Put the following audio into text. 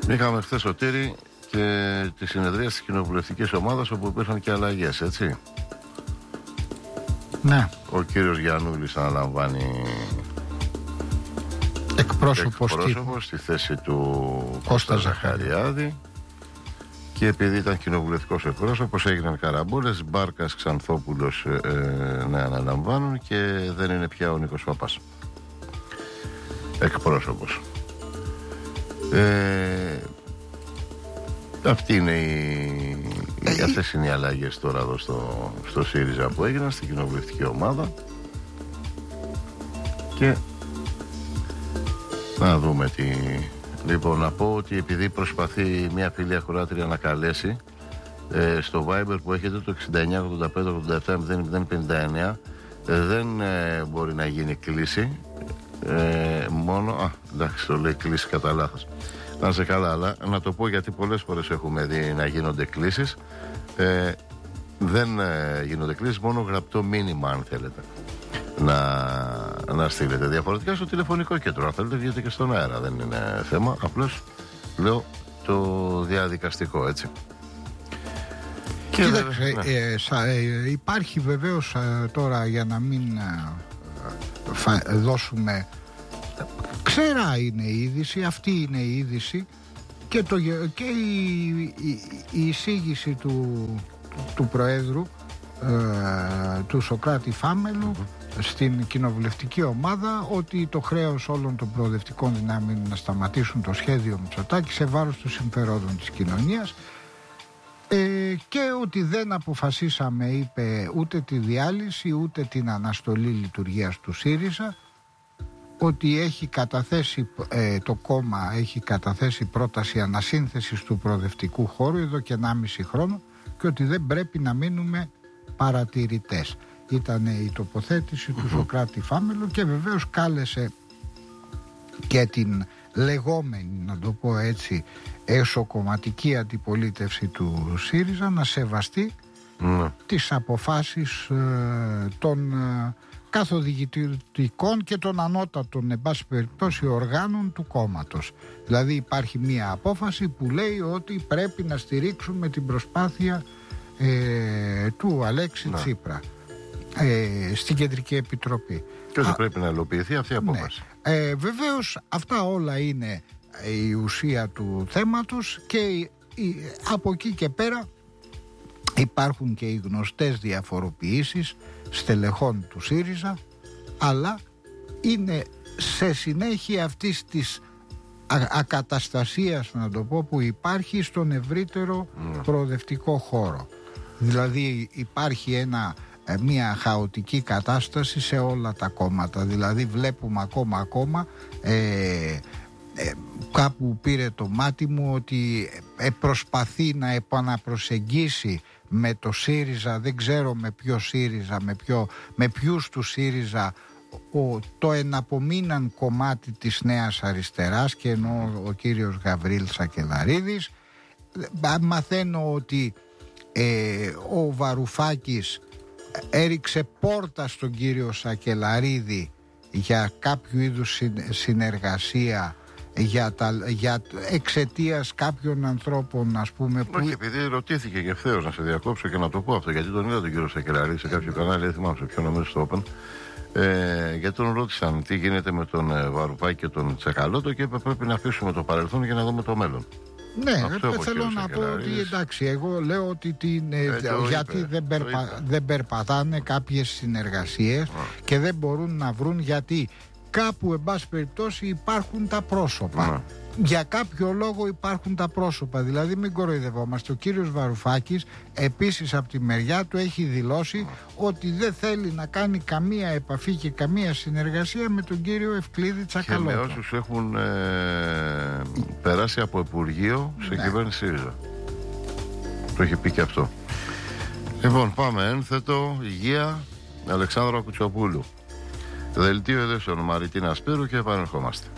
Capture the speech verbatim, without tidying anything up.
Είχαμε χθες, Σωτήρη, και τη συνεδρία της κοινοβουλευτικής ομάδας, όπου υπήρχαν και αλλαγές, έτσι. Ναι. Ο κύριος Γιαννούλης αναλαμβάνει εκπρόσωπος, εκπρόσωπος στη θέση του Κώστα Ζαχαριάδη. Και επειδή ήταν κοινοβουλευτικός εκπρόσωπος, έγιναν καραμπόλες. Μπάρκας, Ξανθόπουλος ε, να αναλαμβάνουν και δεν είναι πια ο Νίκος Παπάς εκπρόσωπος. Ε, αυτή είναι η, ε, αυτές είναι οι αλλαγές τώρα εδώ στο, στο ΣΥΡΙΖΑ που έγιναν στην κοινοβουλευτική ομάδα. Και να δούμε τι... Λοιπόν, να πω ότι επειδή προσπαθεί μια φίλη ακροάτρια να καλέσει ε, στο Viber που έχετε το εξήντα εννιά ογδόντα πέντε ογδόντα επτά μηδέν μηδέν πενήντα εννιά, ε, δεν ε, μπορεί να γίνει κλήση ε, μόνο, α, εντάξει, το λέει κλήση κατά λάθος, να σε καλά, αλλά να το πω γιατί πολλές φορές έχουμε δει να γίνονται κλήσεις. ε, δεν ε, γίνονται κλήσεις, μόνο γραπτό μήνυμα αν θέλετε να, να στείλετε. Διαφορετικά στο τηλεφωνικό κέντρο, αν θέλετε, βγείτε και στον αέρα, δεν είναι θέμα. Απλώς λέω το διαδικαστικό, έτσι. Κοίταξε, ναι. ε, σα, ε, υπάρχει βεβαίως ε, τώρα, για να μην ε, φα, δώσουμε, ξέρα είναι η είδηση, αυτή είναι η είδηση και, το, και η, η, η εισήγηση του, του, του Προέδρου ε, του Σωκράτη Φάμελου mm-hmm. στην κοινοβουλευτική ομάδα, ότι το χρέος όλων των προοδευτικών δυνάμεων είναι να σταματήσουν το σχέδιο Μητσοτάκη σε βάρος των συμφερόντων της κοινωνίας, ε, και ότι δεν αποφασίσαμε, είπε, ούτε τη διάλυση ούτε την αναστολή λειτουργίας του ΣΥΡΙΖΑ, ότι έχει καταθέσει ε, το κόμμα έχει καταθέσει πρόταση ανασύνθεσης του προοδευτικού χώρου εδώ και ενάμιση χρόνο και ότι δεν πρέπει να μείνουμε παρατηρητές. Ήταν η τοποθέτηση του Σωκράτη Φάμελου και βεβαίως κάλεσε και την λεγόμενη, να το πω έτσι, εσωκομματική αντιπολίτευση του ΣΥΡΙΖΑ να σεβαστεί mm. τις αποφάσεις ε, των ε, καθοδηγητικών και των ανώτατων, εν πάση περιπτώσει, οργάνων του κόμματος. Δηλαδή υπάρχει μία απόφαση που λέει ότι πρέπει να στηρίξουμε την προσπάθεια ε, του Αλέξη ναι. Τσίπρα ε, στην Κεντρική Επιτροπή. Και ότι Α, πρέπει να υλοποιηθεί αυτή η απόφαση. Ναι. Ε, βεβαίως αυτά όλα είναι η ουσία του θέματος και η, η, από εκεί και πέρα υπάρχουν και οι γνωστές διαφοροποιήσεις στελεχών του ΣΥΡΙΖΑ, αλλά είναι σε συνέχεια αυτής της α, ακαταστασίας, να το πω, που υπάρχει στον ευρύτερο mm. προοδευτικό χώρο. Δηλαδή υπάρχει ένα, μια χαοτική κατάσταση σε όλα τα κόμματα. Δηλαδή βλέπουμε ακόμα ακόμα ε, ε, κάπου πήρε το μάτι μου ότι ε, προσπαθεί να επαναπροσεγγίσει με το ΣΥΡΙΖΑ, δεν ξέρω με ποιο ΣΥΡΙΖΑ, με, ποιο, με ποιους του ΣΥΡΙΖΑ, ο, το εναπομείναν κομμάτι της Νέας Αριστεράς, και ενώ ο κύριος Γαβρίλ Σακελαρίδης. Μαθαίνω ότι ε, ο Βαρουφάκης έριξε πόρτα στον κύριο Σακελαρίδη για κάποιο είδους συνεργασία, για, τα, για εξαιτίας κάποιων ανθρώπων, ας πούμε. Που... Όχι, επειδή ρωτήθηκε και ευθέως, να σε διακόψω και να το πω αυτό, γιατί τον είδα τον κύριο Σακελαρίδη σε κάποιο κανάλι, δεν θυμάμαι σε ποιο, νομίζω στο Open. Ε, γιατί τον ρώτησαν τι γίνεται με τον ε, Βαρουφάκη και τον Τσακαλώτο και είπε πρέπει να αφήσουμε το παρελθόν για να δούμε το μέλλον. Ναι, αυτό θέλω να πω ότι εντάξει, εγώ λέω ότι την, ε, ε, γιατί είπε, δεν, περπα, δεν περπατάνε κάποιες συνεργασίες oh. και δεν μπορούν να βρουν, γιατί κάπου, εν πάση περιπτώσει, υπάρχουν τα πρόσωπα. Mm. Για κάποιο λόγο υπάρχουν τα πρόσωπα. Δηλαδή μην κοροϊδευόμαστε. Ο κύριος Βαρουφάκης επίσης από τη μεριά του έχει δηλώσει mm. ότι δεν θέλει να κάνει καμία επαφή και καμία συνεργασία με τον κύριο Ευκλήδη Τσακαλώτο. Και με όσους έχουν ε, περάσει από Υπουργείο σε ναι. κυβέρνηση ΣΥΡΙΖΑ. Το έχει πει και αυτό. Λοιπόν, πάμε ένθετο, υγεία, Αλεξάνδρα Κουτσοπούλου. Δελτίο ειδήσεων Μαριτίνα Σπύρου και επανερχόμαστε.